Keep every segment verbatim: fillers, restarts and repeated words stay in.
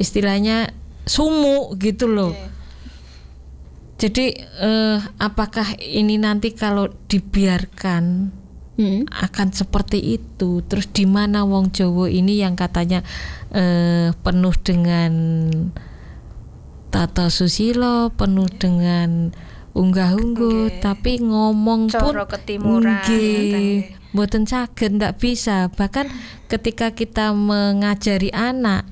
istilahnya sumuk gitu loh. Okay. Jadi eh, apakah ini nanti kalau dibiarkan hmm. akan seperti itu? Terus di mana wong Jawa ini yang katanya eh, penuh dengan tata susila, penuh dengan unggah-ungguh, okay. tapi ngomong Coro pun ketimuran, mboten saged, ndak bisa. Bahkan ketika kita mengajari anak,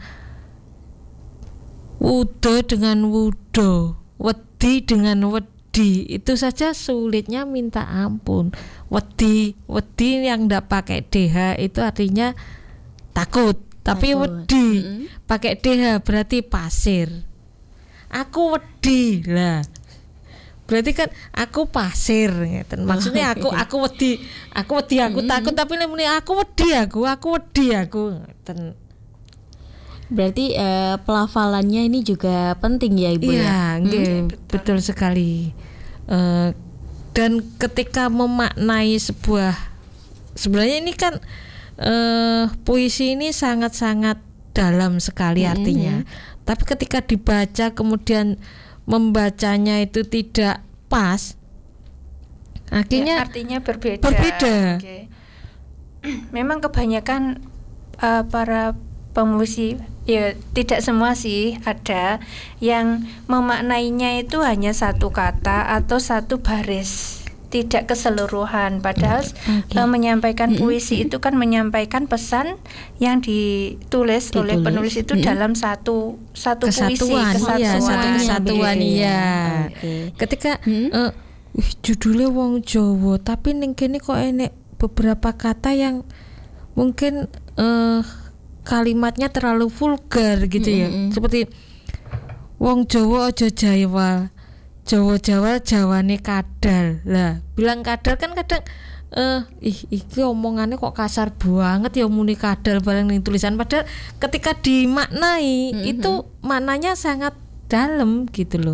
wudo dengan wudo, wedi dengan wedi, itu saja sulitnya minta ampun. Wedi, wedi yang ndak pakai D H itu artinya takut, tapi takut. Wedi mm-hmm. pakai D H berarti pasir. Aku wedi lah. Berarti kan aku pasir gitu. Maksudnya aku aku wedi, aku wedi aku mm-hmm. takut, tapi muni aku wedi aku, aku wedi aku. Gitu. Berarti uh, pelafalannya ini juga penting ya Ibu ya? Iya, hmm? betul. betul sekali. Uh, dan ketika memaknai sebuah, sebenarnya ini kan uh, puisi ini sangat-sangat dalam sekali mm-hmm. artinya. Tapi ketika dibaca kemudian membacanya itu tidak pas, akhirnya ya, artinya berbeda. Berbeda. Okay. Memang kebanyakan uh, para pemuisi, ya tidak semua sih, ada yang memaknainya itu hanya satu kata atau satu baris, tidak keseluruhan. Padahal okay. uh, menyampaikan puisi itu kan menyampaikan pesan yang ditulis, ditulis. oleh penulis itu hmm. dalam satu satu kesatuan, puisi, kesatuan, ya, satu kesatuan ya. Okay. Ketika hmm? uh, judulnya wong Jawa, tapi ning kene kok enek beberapa kata yang mungkin uh, kalimatnya terlalu vulgar gitu ya. Hmm. Seperti wong Jawa aja jawal. Jawa-Jawa Jawane kadal. Lah, bilang kadal kan kadang eh ih iki omongannya kok kasar banget ya muni kadal bareng ning tulisan, padahal ketika dimaknai mm-hmm. itu maknanya sangat dalam gitu loh.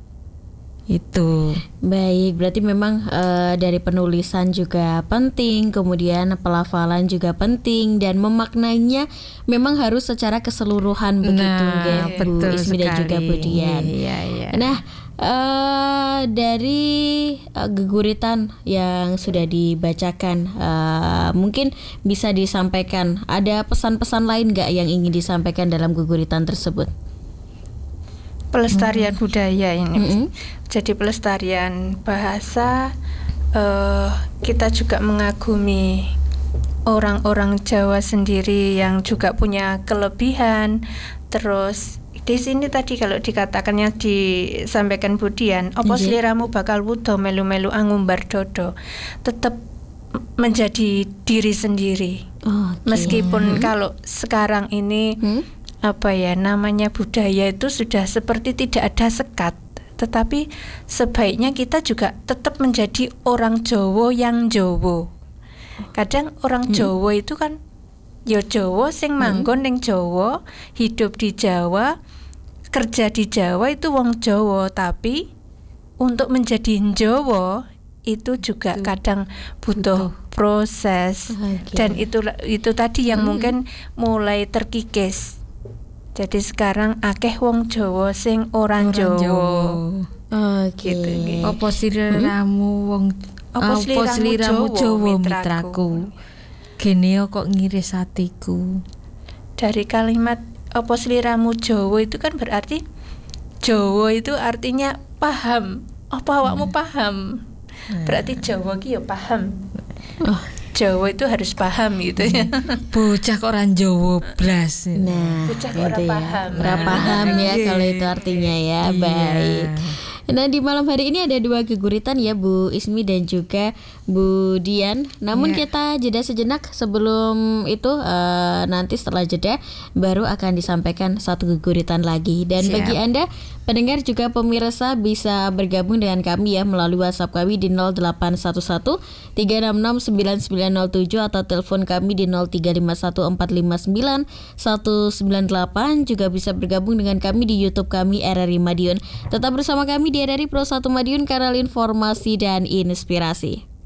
Itu. Baik, berarti memang uh, dari penulisan juga penting, kemudian pelafalan juga penting, dan memaknainya memang harus secara keseluruhan begitu, nah, Bu Ismi dan juga Bu Dian. Iya, iya. Nah, uh, dari uh, geguritan yang sudah dibacakan, uh, mungkin bisa disampaikan, ada pesan-pesan lain nggak yang ingin disampaikan dalam geguritan tersebut? Pelestarian hmm. budaya ini, hmm. jadi pelestarian bahasa, uh, kita juga mengagumi orang-orang Jawa sendiri yang juga punya kelebihan. Terus di sini tadi kalau dikatakan yang disampaikan Bu Dian, opo sliramu bakal wudo melu-melu angumbar dodo, tetap menjadi diri sendiri. Oh, okay. Meskipun hmm. kalau sekarang ini hmm? apa ya namanya budaya itu sudah seperti tidak ada sekat, tetapi sebaiknya kita juga tetap menjadi orang Jawa yang Jawa. Kadang orang hmm. Jawa itu kan ya Jawa sing manggon ning Jawa, hidup di Jawa, kerja di Jawa, itu wong Jawa, tapi untuk menjadi Jawa itu juga Betul. kadang butuh Betul. proses. Okay. Dan itu itu tadi yang hmm. mungkin mulai terkikis. Jadi sekarang akeh wong Jawa sing orang Jawa. Oke. Gitu, opo sliramu wong opo sliramu Jawa mitraku. Gene kok ngiris hatiku. Dari kalimat opo sliramu Jawa itu kan berarti Jawa itu artinya paham. Apa awakmu hmm. paham? Berarti Jawa ki ya paham. Oh. Jawa itu harus paham gitu ya. Bocah kok orang Jawa blas. Nah, bocah kok orang ya. paham. Ora paham ya kalau itu artinya ya. Iya. Baik. Nah, di malam hari ini ada dua geguritan ya Bu Ismi dan juga Bu Dian. Namun yeah. kita jeda sejenak, sebelum itu uh, nanti setelah jeda baru akan disampaikan satu geguritan lagi. Dan Siap. bagi Anda pendengar juga pemirsa bisa bergabung dengan kami ya melalui WhatsApp kami di nol delapan satu satu tiga enam enam sembilan sembilan nol tujuh atau telepon kami di nol tiga lima satu empat lima sembilan satu sembilan delapan. Juga bisa bergabung dengan kami di YouTube kami R R I Madiun. Tetap bersama kami di R R I Pro satu Madiun, kanal informasi dan inspirasi.